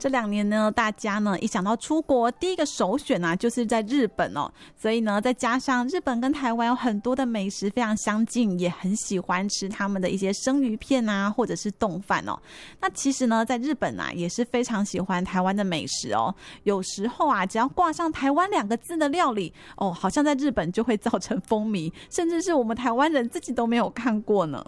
这2年呢，大家呢一想到出国，第一个首选啊就是在日本哦。所以呢，再加上日本跟台湾有很多的美食非常相近，也很喜欢吃他们的一些生鱼片啊，或者是冻饭哦。那其实呢，在日本啊也是非常喜欢台湾的美食哦。有时候啊，只要挂上台湾2个字的料理哦，好像在日本就会造成风靡，甚至是我们台湾人自己都没有看过呢。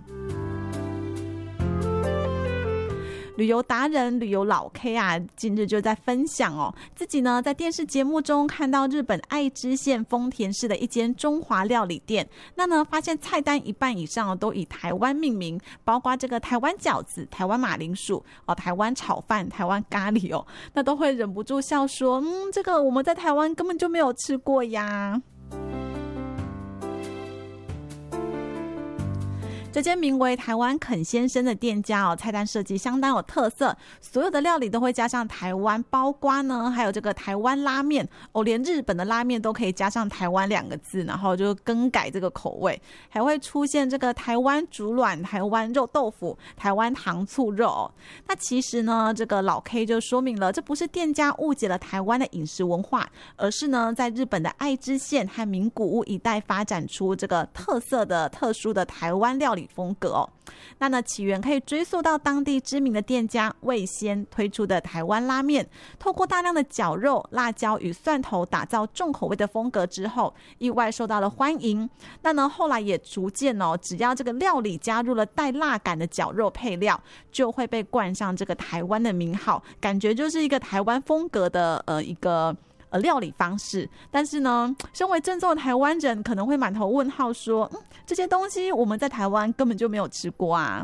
旅游达人旅游老 K 啊，近日就在分享哦，自己呢在电视节目中看到日本爱知县丰田市的一间中华料理店，那呢发现菜单一半以上都以台湾命名，包括这个台湾饺子、台湾马铃薯哦、台湾炒饭、台湾咖喱哦，那都会忍不住笑说，这个我们在台湾根本就没有吃过呀。这间名为台湾肯先生的店家哦，菜单设计相当有特色，所有的料理都会加上台湾，包括呢还有这个台湾拉面哦，连日本的拉面都可以加上台湾2个字，然后就更改这个口味，还会出现这个台湾竹卵、台湾肉豆腐、台湾糖醋肉哦。那其实呢，这个老 K 就说明了，这不是店家误解了台湾的饮食文化，而是呢在日本的爱知县和名古屋一带发展出这个特色的特殊的台湾料理风格哦。那呢起源可以追溯到当地知名的店家味仙推出的台湾拉面，透过大量的绞肉、辣椒与蒜头打造重口味的风格之后，意外受到了欢迎。那呢后来也逐渐只要这个料理加入了带辣感的绞肉配料，就会被冠上这个台湾的名号，感觉就是一个台湾风格的一个料理方式。但是呢，身为正宗的台湾人可能会满头问号说，这些东西我们在台湾根本就没有吃过啊。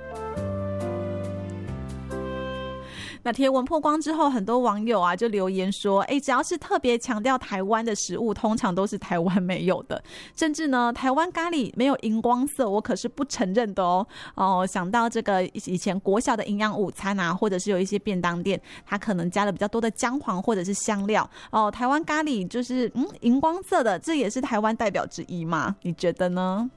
那贴文曝光之后，很多网友啊就留言说，只要是特别强调台湾的食物，通常都是台湾没有的，甚至呢台湾咖喱没有荧光色，我可是不承认的哦。想到这个以前国小的营养午餐啊，或者是有一些便当店，它可能加了比较多的姜黄或者是香料哦，台湾咖喱就是荧光色的，这也是台湾代表之一吗？你觉得呢？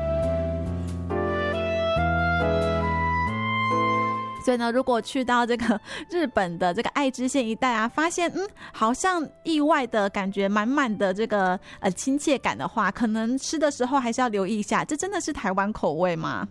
所以呢，如果去到这个日本的这个爱知县一带啊，发现好像意外的感觉满满的这个亲切感的话，可能吃的时候还是要留意一下，这真的是台湾口味吗？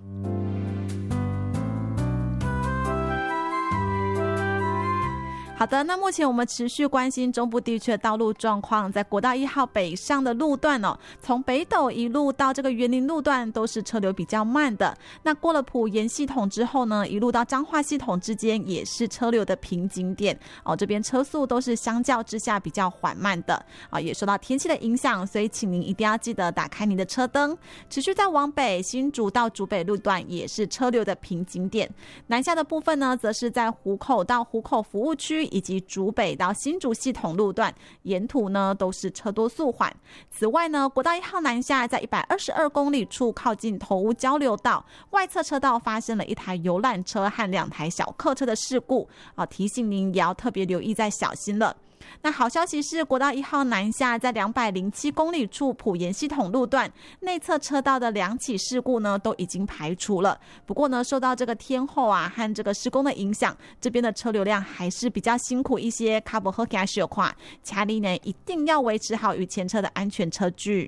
好的，那目前我们持续关心中部地区的道路状况，在国道1号北上的路段从北斗一路到这个园林路段都是车流比较慢的。那过了埔盐系统之后呢，一路到彰化系统之间也是车流的瓶颈点这边车速都是相较之下比较缓慢的也受到天气的影响，所以请您一定要记得打开您的车灯。持续在往北，新竹到竹北路段也是车流的瓶颈点。南下的部分呢，则是在湖口到湖口服务区以及竹北到新竹系统路段，沿途呢都是车多速缓。此外呢，国道1号南下在122公里处靠近头屋交流道外侧车道发生了一台游览车和2台小客车的事故提醒您也要特别留意再小心了。那好消息是，国道1号南下在207公里处埔盐系统路段内侧车道的2起事故呢都已经排除了。不过呢，受到这个天候和这个施工的影响，这边的车流量还是比较辛苦一些，卡不好行小跨，请你呢一定要维持好与前车的安全车距。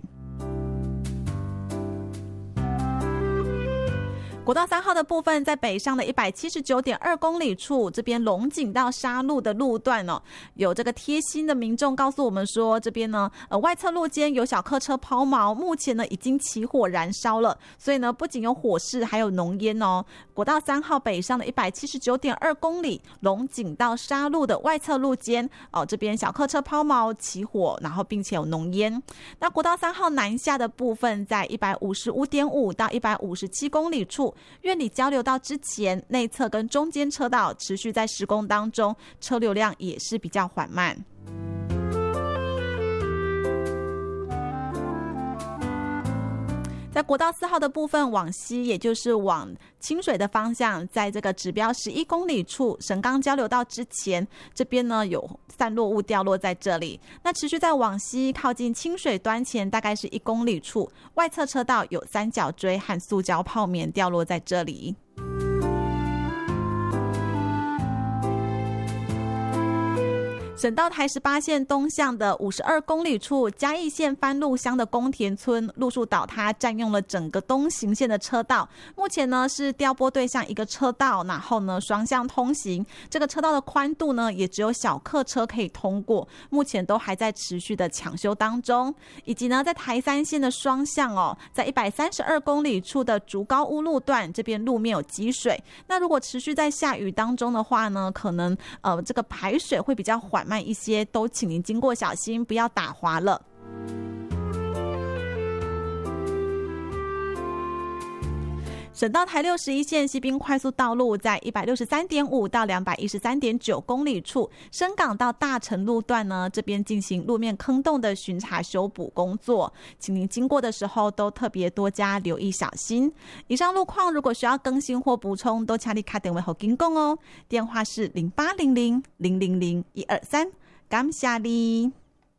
国道3号的部分，在北上的 179.2 公里处，这边龙井到沙鹿的路段有这个贴心的民众告诉我们说，这边呢外侧路肩有小客车抛锚，目前呢已经起火燃烧了，所以呢不仅有火势，还有浓烟国道3号北上的 179.2 公里，龙井到沙鹿的外侧路肩这边小客车抛锚起火，然后并且有浓烟。那国道3号南下的部分，在 155.5 到157公里处，院里交流道之前内侧跟中间车道持续在施工当中，车流量也是比较缓慢。在国道4号的部分往西，也就是往清水的方向，在这个指标11公里处神冈交流道之前，这边呢有散落物掉落在这里。那持续在往西靠近清水端前大概是1公里处，外侧车道有三角锥和塑胶泡棉掉落在这里。 省道台18线东向的52公里处，嘉义县番路乡的宫田村路树倒塌，占用了整个东行线的车道。目前呢是调拨对向一个车道，然后呢双向通行。这个车道的宽度呢也只有小客车可以通过，目前都还在持续的抢修当中。以及呢在台3线的双向在132公里处的竹高屋路段，这边路面有积水。那如果持续在下雨当中的话呢，可能这个排水会比较缓慢一些，都请您经过小心，不要打滑了。省道台61线西滨快速道路在 163.5 到 213.9 公里处，深港到大城路段呢，这边进行路面坑洞的巡查修补工作，请您经过的时候都特别多加留意小心。以上路况如果需要更新或补充，都请你打电话给我们哦，电话是0800-000-123，感谢你。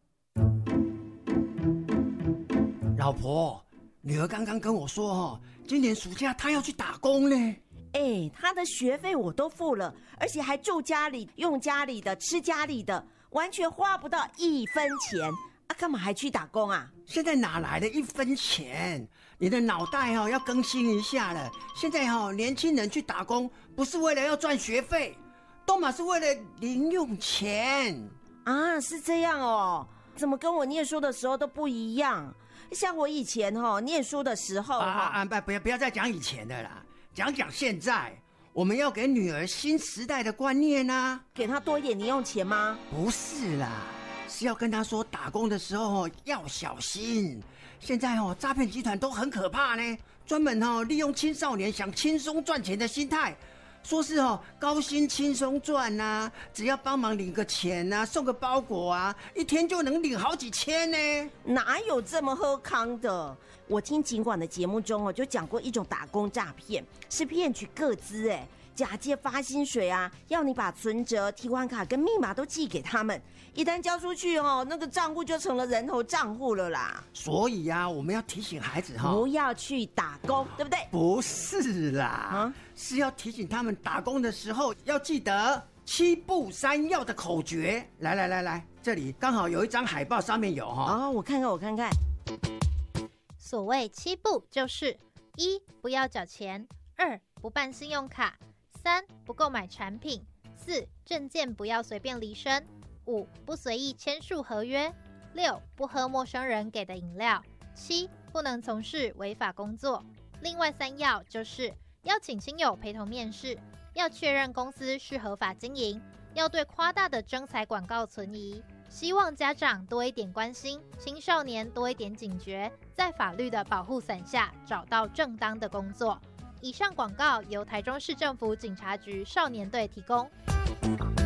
老婆，女儿刚刚跟我说今年暑假她要去打工呢。 她的学费我都付了，而且还住家里，用家里的，吃家里的，完全花不到1分钱啊！干嘛还去打工啊？ 现在哪来的1分钱？你的脑袋要更新一下了。现在年轻人去打工不是为了要赚学费，都嘛是为了零用钱啊！是这样哦，怎么跟我念书的时候都不一样？像我以前念书的时候不要再讲以前的啦，讲现在。我们要给女儿新时代的观念啊， 给她多一点零用钱吗？ 不是啦，是要跟她说打工的时候要小心。现在诈骗集团都很可怕呢，专门利用青少年想轻松赚钱的心态。说是高薪轻松赚啊，只要帮忙领个钱啊，送个包裹啊，一天就能领好几千呢。 哪有这么喝康的？我听警管的节目中就讲过一种打工诈骗，是骗取个资假借发薪水啊，要你把存折、提款卡跟密码都寄给他们，一旦交出去那个账户就成了人头账户了啦。 所以啊，我们要提醒孩子不要去打工，对不对？ 不是啦，是要提醒他们打工的时候要记得7不3要的口诀。来，这里刚好有一张海报，上面有我看看。 所谓7不就是1不要缴钱，2不办信用卡，3不购买产品，4证件不要随便离身，5不随意签署合约，6不喝陌生人给的饮料，7不能从事违法工作。另外3要就是要请亲友陪同面试，要确认公司是合法经营，要对夸大的征才广告存疑。希望家长多一点关心，青少年多一点警觉，在法律的保护伞下找到正当的工作。以上广告由台中市政府警察局少年队提供。